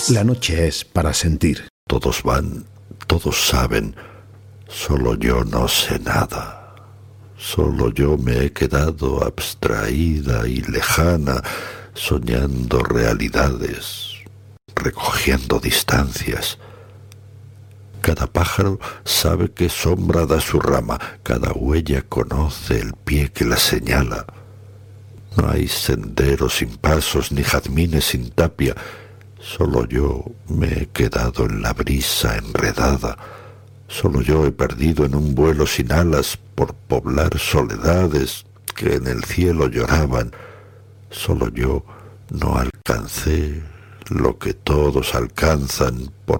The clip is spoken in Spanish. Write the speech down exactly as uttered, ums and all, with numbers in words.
La noche es para sentir. Todos van, todos saben, solo yo no sé nada. Solo yo me he quedado abstraída y lejana, soñando realidades, recogiendo distancias. Cada pájaro sabe qué sombra da su rama, cada huella conoce el pie que la señala. No hay senderos sin pasos ni jazmines sin tapia. Solo yo me he quedado en la brisa enredada. Solo yo he perdido en un vuelo sin alas por poblar soledades que en el cielo lloraban. Solo yo no alcancé lo que todos alcanzan por